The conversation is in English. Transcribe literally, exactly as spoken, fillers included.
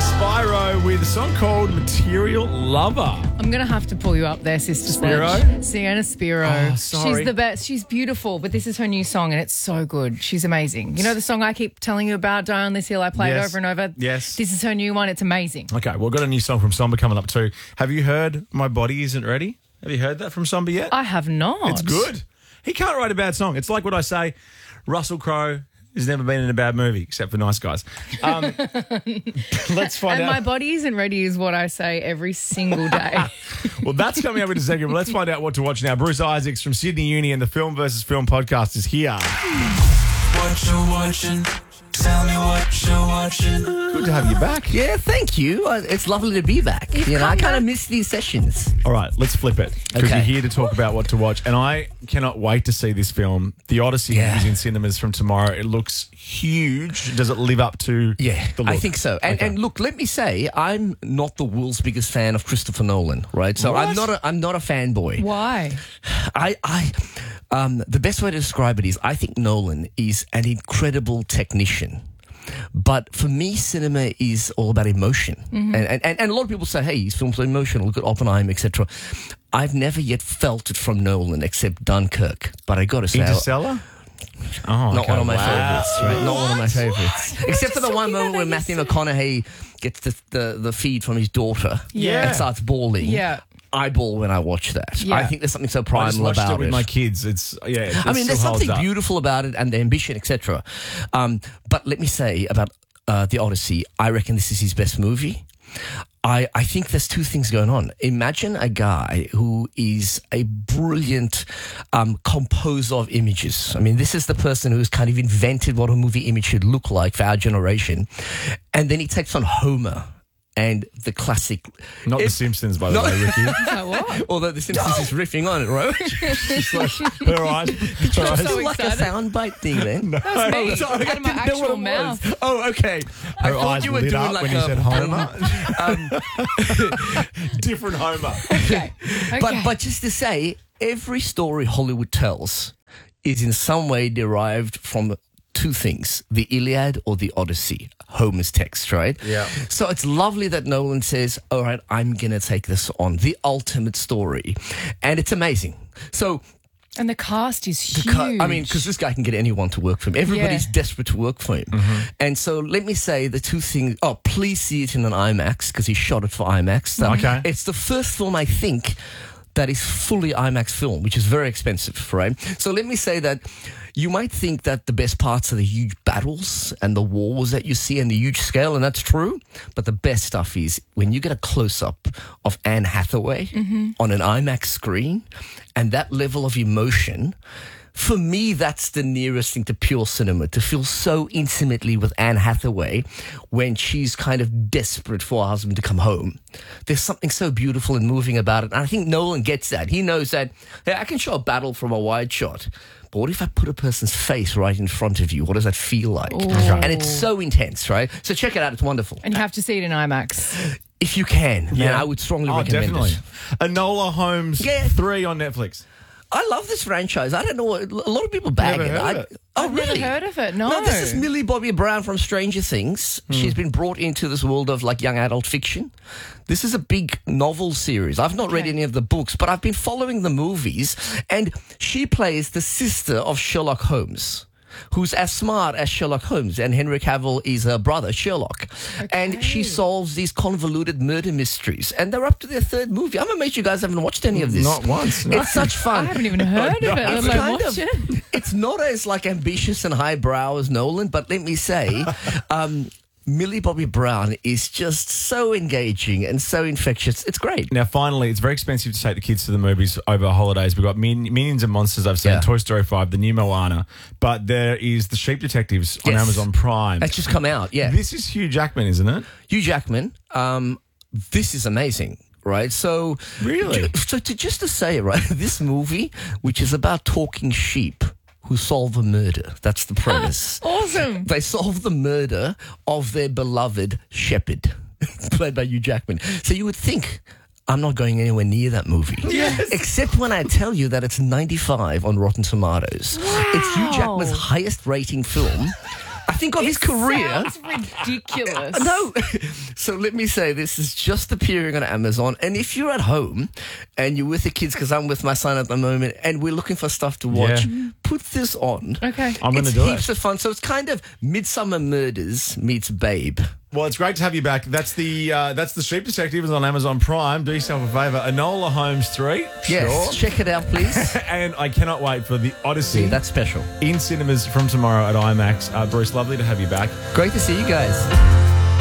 Spyro with a song called Material Lover. I'm going to have to pull you up there, Sister Spiro? Sledge. Sienna Spiro. Oh, sorry. She's the best. She's beautiful, but this is her new song and it's so good. She's amazing. You know the song I keep telling you about, Die on This Hill, I play Yes. it over and over? Yes. This is her new one. It's amazing. Okay, well, we've got a new song from Somber coming up too. Have you heard My Body Isn't Ready? Have you heard that from Somber yet? I have not. It's good. He can't write a bad song. It's like what I say, Russell Crowe has never been in a bad movie, except for Nice Guys. Um, let's find And out. my body isn't ready is what I say every single day. Well, that's coming up in a second, but let's find out what to watch now. Bruce Isaacs from Sydney Uni and the Film versus Film podcast is here. What you watching? Tell me what you're watching. Good to have you back. Yeah, thank you. Uh, It's lovely to be back. You know, I kind of miss these sessions. All right, let's flip it because Okay. we're here to talk about what to watch, and I cannot wait to see this film. The Odyssey Yeah. is in cinemas from tomorrow. It looks huge. Does it live up to Yeah, the look? I think so. And, Okay. and look, let me say, I'm not the world's biggest fan of Christopher Nolan, right? So What? I'm not a I'm not a fanboy. Why? I I um the best way to describe it is I think Nolan is an incredible technician. But for me, cinema is all about emotion. Mm-hmm. And, and, and a lot of people say, hey, his films are emotional. Look at Oppenheimer, et cetera. I've never yet felt it from Nolan except Dunkirk. But I got to say, Interstellar? Oh, not okay. one of my Wow. favorites, right? Not one of my favorites. Except for the just one talking moment about where that Matthew yesterday. McConaughey gets the, the, the feed from his daughter Yeah. and starts bawling. Yeah. I bawl when I watch that. Yeah. I think there's something so I just primal watched about it with it. my kids. It's yeah. It I mean, there's still holds something up. beautiful about it and the ambition, et cetera. Um, but let me say about uh, The Odyssey, I reckon this is his best movie. I, I think there's two things going on. Imagine a guy who is a brilliant um, composer of images. I mean, this is the person who's kind of invented what a movie image should look like for our generation. And then he takes on Homer and the classic. Not The It- Simpsons, by the No. way, Ricky. So what? Although The Simpsons is riffing on it, right? She's like, her eyes. Her It's eyes. so like a excited. soundbite thing, then. That was me. Oh, sorry, I Out of my didn't know what actual it mouth. was. Oh, okay. I Her thought eyes you were lit doing up like when a you said Homer. Um, Different Homer. Okay. okay. but but just to say, every story Hollywood tells is in some way derived from two things: the Iliad or the Odyssey, Homer's text, right? Yeah. So it's lovely that Nolan says, "All right, I'm gonna take this on, the ultimate story," and it's amazing. So. And the cast is The huge. cu- I mean, because this guy can get anyone to work for him. Everybody's Yeah. desperate to work for him. And so let me say the two things. Oh, please see it in an IMAX because he shot it for IMAX. So Okay. It's the first film, I think, that is fully IMAX film, which is very expensive, right? So let me say that you might think that the best parts are the huge battles and the wars that you see and the huge scale, and that's true. But the best stuff is when you get a close-up of Anne Hathaway on an IMAX screen and that level of emotion. For me, that's the nearest thing to pure cinema, to feel so intimately with Anne Hathaway when she's kind of desperate for her husband to come home. There's something so beautiful and moving about it. And I think Nolan gets that. He knows that, hey, I can show a battle from a wide shot, but what if I put a person's face right in front of you? What does that feel like? And it's so intense, right? So check it out. It's wonderful. And you have to see it in IMAX. If you can, yeah, I would strongly Oh, recommend definitely. it. Enola Holmes Yeah. three on Netflix. I love this franchise. I don't know what, a lot of people bag Never it. heard I, it. Oh, I've really? never heard of it. No. No, this is Millie Bobby Brown from Stranger Things. She's been brought into this world of like young adult fiction. This is a big novel series. I've not read Okay. any of the books, but I've been following the movies, and she plays the sister of Sherlock Holmes, who's as smart as Sherlock Holmes, and Henry Cavill is her brother, Sherlock. And she solves these convoluted murder mysteries, and they're up to their third movie. I'm amazed you guys haven't watched any of this. Not once, no. It's such fun. I haven't even heard of it, let It's alone kind watch of- it. It's not as like ambitious and highbrow as Nolan, but let me say, um, Millie Bobby Brown is just so engaging and so infectious. It's great. Now, finally, it's very expensive to take the kids to the movies over holidays. We've got Min- Minions and Monsters, I've seen, Yeah. Toy Story five, the new Moana, but there is The Sheep Detectives on Yes. Amazon Prime. It's just come out, yeah. This is Hugh Jackman, isn't it? Hugh Jackman, um, this is amazing. Right, so Really? so to just to say, right, this movie, which is about talking sheep who solve a murder. That's the premise. Awesome. They solve the murder of their beloved shepherd, played by Hugh Jackman. So you would think, I'm not going anywhere near that movie. Yes. Except when I tell you that it's ninety-five on Rotten Tomatoes. Wow. It's Hugh Jackman's highest rating film I think of his career. Sounds ridiculous. No. So let me say, this is just appearing on Amazon. And if you're at home and you're with the kids, because I'm with my son at the moment, and we're looking for stuff to watch, Yeah. put this on. Okay. I'm going to It's do heaps it. of fun. So it's kind of Midsummer Murders meets Babe. Well, it's great to have you back. That's the uh, that's the Street Detective. It's on Amazon Prime. Do yourself a favour. Enola Holmes three. Yes, Sure. check it out, please. And I cannot wait for The Odyssey See, that's special. in cinemas from tomorrow at IMAX. Uh, Bruce, lovely to have you back. Great to see you guys.